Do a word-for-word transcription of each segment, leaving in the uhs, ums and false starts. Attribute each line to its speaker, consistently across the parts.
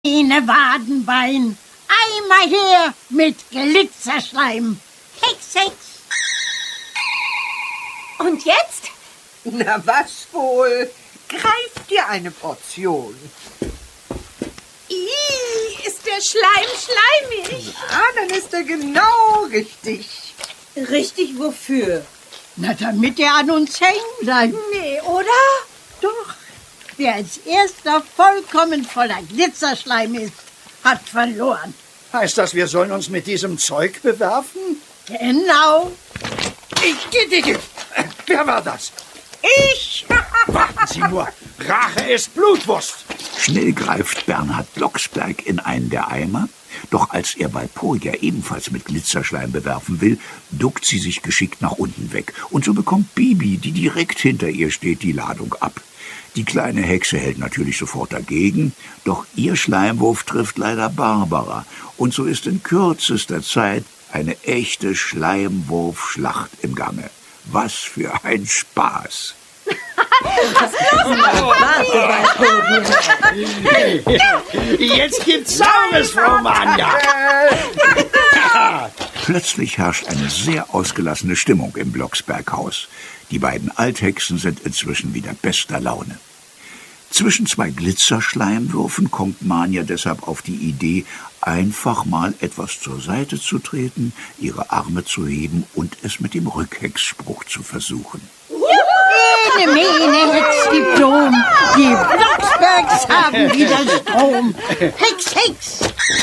Speaker 1: Eine Wadenbein, einmal her mit Glitzerschleim. Hex, Hex.
Speaker 2: Und jetzt?
Speaker 3: Na was wohl? Greif dir eine Portion.
Speaker 2: Ih, ist der Schleim schleimig.
Speaker 3: Ah, dann ist er genau richtig.
Speaker 2: Richtig wofür?
Speaker 1: Na, damit er an uns hängen bleibt.
Speaker 2: Nee, oder?
Speaker 1: Doch, wer als erster vollkommen voller Glitzerschleim ist, hat verloren.
Speaker 4: Heißt das, wir sollen uns mit diesem Zeug bewerfen?
Speaker 1: Genau.
Speaker 4: Ich, ich, ich, wer war das?
Speaker 3: Ich!
Speaker 4: Warten Sie nur, Rache ist Blutwurst.
Speaker 5: Schnell greift Bernhard Blocksberg in einen der Eimer, doch als er Walpurgia ebenfalls mit Glitzerschleim bewerfen will, duckt sie sich geschickt nach unten weg. Und so bekommt Bibi, die direkt hinter ihr steht, die Ladung ab. Die kleine Hexe hält natürlich sofort dagegen, doch ihr Schleimwurf trifft leider Barbara. Und so ist in kürzester Zeit eine echte Schleimwurfschlacht im Gange. Was für ein Spaß!
Speaker 4: Jetzt gibt's Saures, Frau Manja.
Speaker 5: Plötzlich herrscht eine sehr ausgelassene Stimmung im Blocksberghaus. Die beiden Althexen sind inzwischen wieder bester Laune. Zwischen zwei Glitzerschleimwürfen kommt Manja deshalb auf die Idee, einfach mal etwas zur Seite zu treten, ihre Arme zu heben und es mit dem Rückhexspruch zu versuchen.
Speaker 1: Ene, mene, Hex, Diplom. Die Blocksbergs haben wieder Strom. Hex, Hex.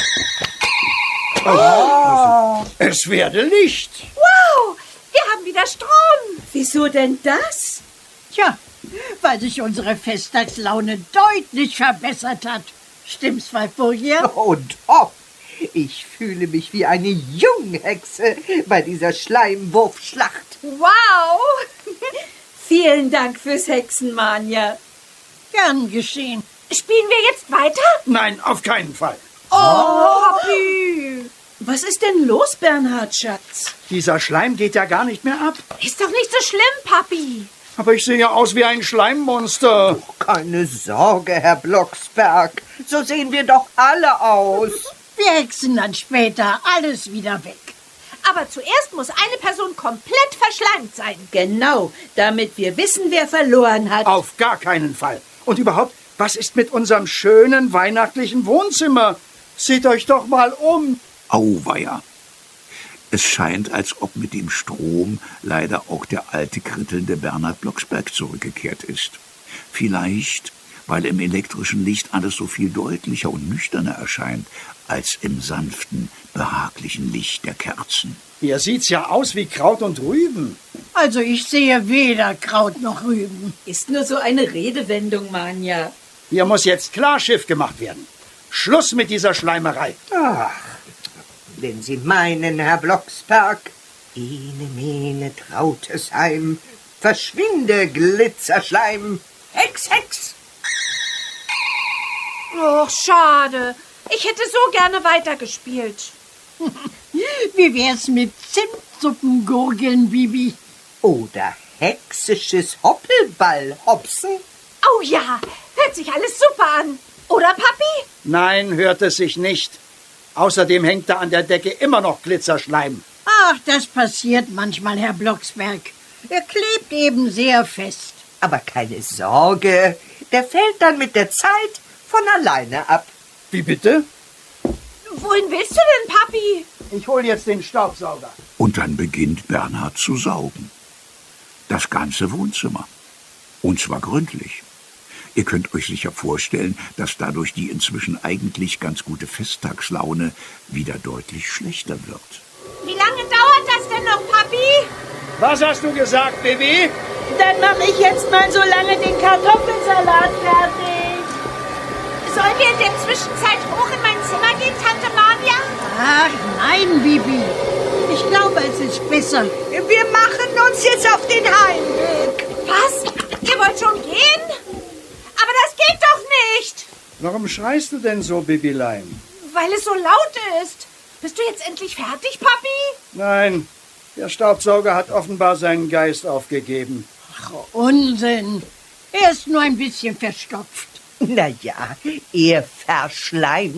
Speaker 4: Oh, es werde Licht.
Speaker 2: Wow, wir haben wieder Strom. Wieso denn das?
Speaker 1: Tja, weil sich unsere Festtagslaune deutlich verbessert hat. Stimmt's, Walpurgia?
Speaker 3: Und ob. Ich fühle mich wie eine Junghexe bei dieser Schleimwurfschlacht.
Speaker 2: Wow. Vielen Dank fürs Hexenmania.
Speaker 1: Gern geschehen.
Speaker 2: Spielen wir jetzt weiter?
Speaker 4: Nein, auf keinen Fall.
Speaker 2: Oh, Papi. Was ist denn los, Bernhard, Schatz?
Speaker 4: Dieser Schleim geht ja gar nicht mehr ab.
Speaker 2: Ist doch nicht so schlimm, Papi.
Speaker 4: Aber ich sehe aus wie ein Schleimmonster.
Speaker 3: Keine Sorge, Herr Blocksberg. So sehen wir doch alle aus.
Speaker 1: Wir hexen dann später alles wieder weg.
Speaker 2: Aber zuerst muss eine Person komplett verschleimt sein.
Speaker 6: Genau, damit wir wissen, wer verloren hat.
Speaker 4: Auf gar keinen Fall. Und überhaupt, was ist mit unserem schönen weihnachtlichen Wohnzimmer? Seht euch doch mal um.
Speaker 5: Auweia! Es scheint, als ob mit dem Strom leider auch der alte, krittelnde Bernhard Blocksberg zurückgekehrt ist. Vielleicht, weil im elektrischen Licht alles so viel deutlicher und nüchterner erscheint, als im sanften, behaglichen Licht der Kerzen.
Speaker 4: Hier sieht's ja aus wie Kraut und Rüben.
Speaker 1: Also ich sehe weder Kraut noch Rüben.
Speaker 6: Ist nur so eine Redewendung, Manja.
Speaker 4: Hier muss jetzt Klarschiff gemacht werden. Schluss mit dieser Schleimerei.
Speaker 3: Ach, wenn Sie meinen, Herr Blocksberg. Ene, mene, Trautesheim. Verschwinde, Glitzerschleim. Hex, Hex.
Speaker 2: Och, schade. Ich hätte so gerne weitergespielt.
Speaker 1: Wie wär's mit Zimtsuppengurgeln, Bibi?
Speaker 3: Oder hexisches Hoppelball-Hopsen?
Speaker 2: Oh ja, hört sich alles super an. Oder, Papi?
Speaker 4: Nein, hört es sich nicht. Außerdem hängt da an der Decke immer noch Glitzerschleim.
Speaker 1: Ach, das passiert manchmal, Herr Blocksberg. Er klebt eben sehr fest.
Speaker 3: Aber keine Sorge, der fällt dann mit der Zeit von alleine ab.
Speaker 4: Wie bitte?
Speaker 2: Wohin willst du denn, Papi?
Speaker 4: Ich hol jetzt den Staubsauger.
Speaker 5: Und dann beginnt Bernhard zu saugen. Das ganze Wohnzimmer. Und zwar gründlich. Ihr könnt euch sicher vorstellen, dass dadurch die inzwischen eigentlich ganz gute Festtagslaune wieder deutlich schlechter wird.
Speaker 2: Wie lange dauert das denn noch, Papi?
Speaker 4: Was hast du gesagt, Baby?
Speaker 6: Dann mache ich jetzt mal so lange den Kartoffelsalat fertig.
Speaker 2: Sollen wir in der Zwischenzeit hoch in mein Zimmer gehen, Tante Manja?
Speaker 1: Ach, nein, Bibi. Ich glaube, es ist besser.
Speaker 3: Wir machen uns jetzt auf den Heimweg.
Speaker 2: Was? Ihr wollt schon gehen? Aber das geht doch nicht.
Speaker 4: Warum schreist du denn so, Bibilein?
Speaker 2: Weil es so laut ist. Bist du jetzt endlich fertig, Papi?
Speaker 4: Nein, der Staubsauger hat offenbar seinen Geist aufgegeben.
Speaker 1: Ach, Unsinn. Er ist nur ein bisschen verstopft.
Speaker 3: Na ja, er verschleimt